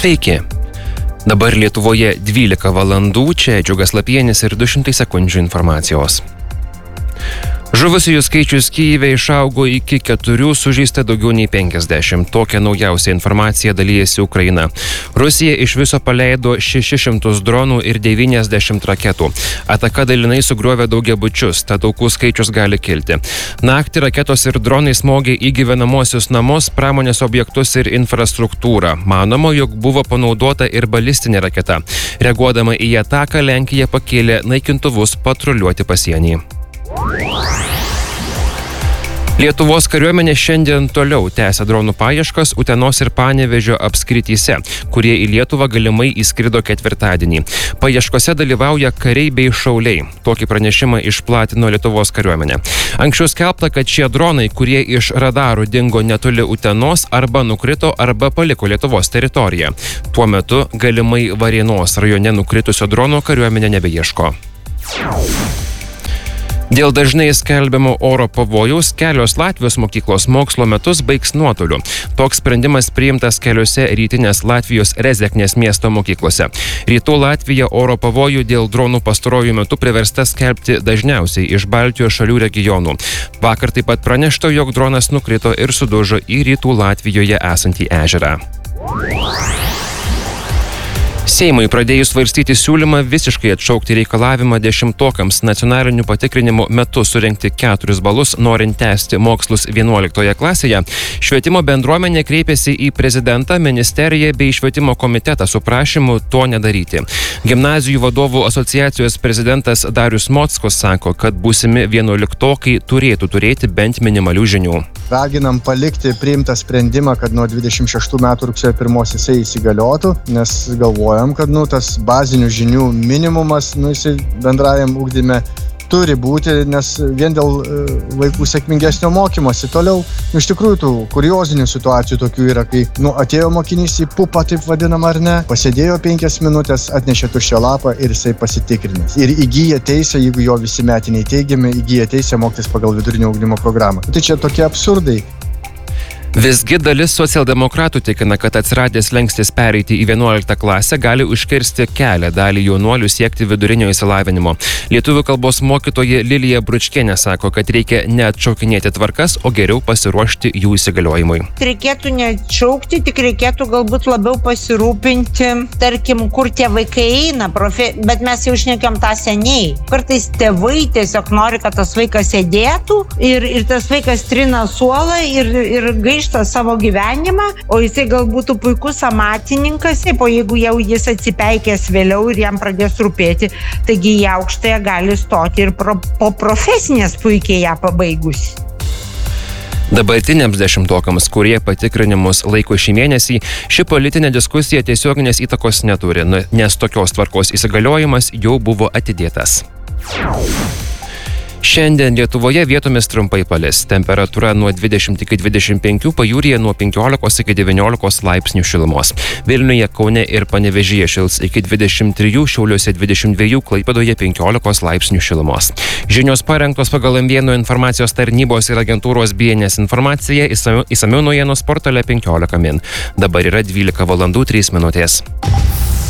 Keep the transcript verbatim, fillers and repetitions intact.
Sveiki. Dabar Lietuvoje dvylika valandų, čia Džiugas Lapienis ir du šimtai sekundžių informacijos. Žuvusiųjų skaičius Kyjive išaugo iki keturių, sužeista daugiau nei penkiasdešimt. Tokią naujausią informaciją dalyjasi Ukraina. Rusija iš viso paleido šešis šimtus dronų ir devyniasdešimt raketų. Ataka dalinai sugriovė daugiabučius, tad aukų skaičius gali kilti. Naktį raketos ir dronai smogė į gyvenamosius namus, pramonės objektus ir infrastruktūrą. Manoma, jog buvo panaudota ir balistinė raketa. Reaguodama į ataką, Lenkija pakėlė naikintuvus patruliuoti pasienį. Lietuvos kariuomenė šiandien toliau tęsia dronų paieškas Utenos ir Panevėžio apskrityse, kurie į Lietuvą galimai įskrido ketvirtadienį. Paieškose dalyvauja kariai bei šauliai. Tokį pranešimą išplatino Lietuvos kariuomenė. Anksčiau skelbta, kad šie dronai, kurie iš radarų dingo netoli Utenos, arba nukrito, arba paliko Lietuvos teritoriją. Tuo metu galimai Varėnos rajone nukritusio drono kariuomenė nebeieško. Dėl dažnai skelbiamo oro pavojaus kelios Latvijos mokyklos mokslo metus baigs nuotoliu. Toks sprendimas priimtas keliose rytinės Latvijos Rezeknės miesto mokyklose. Rytų Latvija oro pavojų dėl dronų pastaruoju metu priversta skelbti dažniausiai iš Baltijos šalių regionų. Vakar taip pat pranešta, jog dronas nukrito ir sudužo į Rytų Latvijoje esantį ežerą. Seimui pradėjus svarstyti siūlymą visiškai atšaukti reikalavimą dešimtokams nacionalinių patikrinimų metu surengti keturis balus, norint tęsti mokslus vienuoliktoje klasėje, švietimo bendruomenė kreipėsi į prezidentą, ministeriją bei švietimo komitetą su prašymu to nedaryti. Gimnazijų vadovų asociacijos prezidentas Darius Mockus sako, kad būsimi vienuoliktokai turėtų turėti bent minimalių žinių. Raginam palikti priimtą sprendimą, kad nuo dvidešimt šeštų metų rugsėjo pirmos jisai įsigaliotų, nes galvojam, kad nu, tas bazinių žinių minimumas nu, jisai bendrajam ugdyme turi būti, nes vien dėl e, vaikų sėkmingesnio mokymosi. Toliau, nu, iš tikrųjų, tų kuriozinių situacijų tokių yra, kai nu, atėjo mokinys į pupą, taip vadinamą ar ne, pasėdėjo penkias minutės, atnešė tuščią lapą ir jisai pasitikrinęs. Ir įgyja teisę, jeigu jo visi metiniai teigiami, įgyja teisę mokytis pagal vidurinio ugdymo programą. Tai čia tokie absurdai. Visgi dalis socialdemokratų tikina, kad atsiradęs slenkstis pereiti į vienuoliktą klasę gali užkirsti kelią dalį jaunuolių siekti vidurinio išsilavinimo. Lietuvių kalbos mokytoja Lilija Bručkienė sako, kad reikia neatšaukinėti tvarkas, o geriau pasiruošti jų įsigaliojimui. Reikėtų neatšaukti, tik reikėtų galbūt labiau pasirūpinti, tarkim, kur tie vaikai eina, profe... bet mes jau šnekėm tą seniai. Kartais tėvai tiesiog nori, kad tas vaikas sėdėtų ir, ir tas vaikas trina suolą ir, ir gaiš savo gyvenimą, o jisai gal būtų puikus amatininkas, o jeigu jau jis atsipeikės vėliau ir jam pradės rūpėti, taigi į aukštąją gali stoti ir pro, po profesinės puikiai ją pabaigus. Dabartiniams dešimtokams, kurie patikrinimus laiko šį mėnesį, ši politinė diskusija tiesioginės įtakos neturi, nes tokios tvarkos įsigaliojimas jau buvo atidėtas. Šiandien Lietuvoje vietomis trumpai palis. Temperatūra nuo dvidešimt iki dvidešimt penkių, pajūryje nuo penkiolikos iki devyniolikos laipsnių šilumos. Vilniuje, Kaune ir Panevėžyje šils iki dvidešimt trijų, Šiauliuose dvidešimt dviejų, Klaipėdoje penkiolikos laipsnių šilumos. Žinios parengtos pagal M vienas informacijos tarnybos ir agentūros B N S informacija, išsamiau naujienos portale penkiolika min. Dabar yra dvylika valandų trys minutės.